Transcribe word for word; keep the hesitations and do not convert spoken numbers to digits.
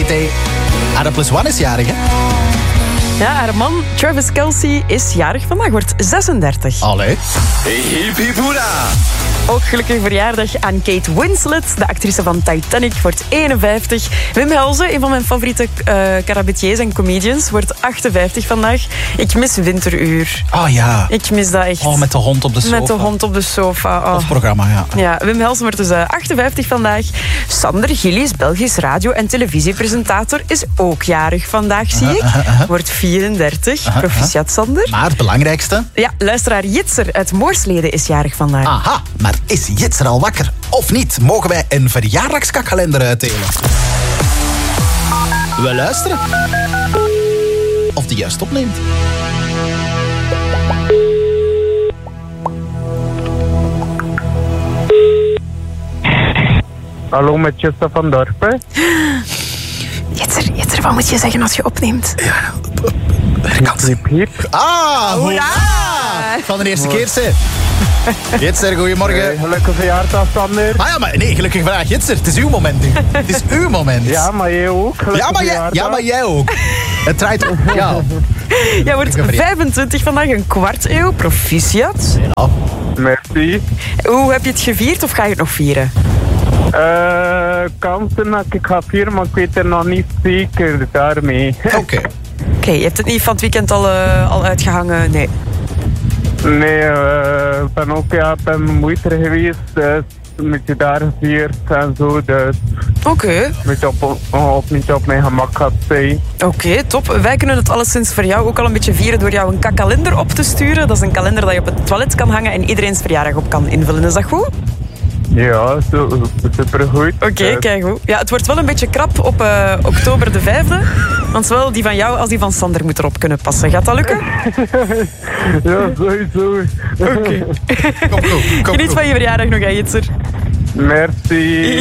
T. Adam plus one is jarig, hè? Ja, haar man Travis Kelce is jarig vandaag, wordt zesendertig. Allee. Hip hip hoera! Ook gelukkige verjaardag aan Kate Winslet, de actrice van Titanic, wordt eenenvijftig. Wim Helsen, een van mijn favoriete uh, cabaretiers en comedians, wordt achtenvijftig vandaag. Ik mis Winteruur. Oh ja. Ik mis dat echt. Oh, met de hond op de sofa. Met de hond op de sofa. Oh. Of programma, ja. Ja, Wim Helsen wordt dus uh, achtenvijftig vandaag. Sander Gillies, Belgisch radio- en televisiepresentator, is ook jarig vandaag, zie ik. Uh, uh, uh. Wordt vierendertig. Uh, uh, Proficiat, Sander. Maar het belangrijkste... Ja, luisteraar Jitser uit Moorsleden is jarig vandaag. Aha, maar is Jitser al wakker? Of niet? Mogen wij een verjaardagskakkalender uitdelen? We luisteren. Of die juist opneemt. Hallo, met Jutta van Dorpen. Jitser, Jitser, wat moet je zeggen als je opneemt? Ja, Hip hip. Ah, hoera! Van de eerste keer, zeg. Jitser, goedemorgen. Hey, gelukkige verjaardag, Sander. Ah ja, maar nee, gelukkig vandaag, Jitser. Het is uw moment nu. Het is uw moment. Ja, maar jij ook. Ja, maar jij, ja, maar jij ook. Het draait om jou. Jij wordt vijfentwintig vandaag, een kwart eeuw. Proficiat. Ja. Merci. Hoe heb je het gevierd of ga je het nog vieren? Uh, kansen dat ik ga vieren, maar ik weet er nog niet zeker daarmee. Oké. Okay. Oké, okay, je hebt het niet van het weekend al, uh, al uitgehangen? Nee. Nee, uh, ik ben ook ja, bij mijn moeder geweest. Dus een beetje daar gevierd en zo. Dus Oké. Okay. een beetje op, op, niet op mijn gemak gaat zijn. Oké, okay, top. Wij kunnen het alleszins voor jou ook al een beetje vieren door jou een kakkalender op te sturen. Dat is een kalender dat je op het toilet kan hangen en iedereen's verjaardag op kan invullen. Is dat goed? Ja, zo, supergoed. Oké, okay, kijk goed. Ja, het wordt wel een beetje krap op uh, oktober de vijfde. Want zowel die van jou als die van Sander moet erop kunnen passen. Gaat dat lukken? Ja, sowieso. Oké. Okay. Kom goed. Kom Geniet goed. van je verjaardag nog, hè, Jitser. Merci.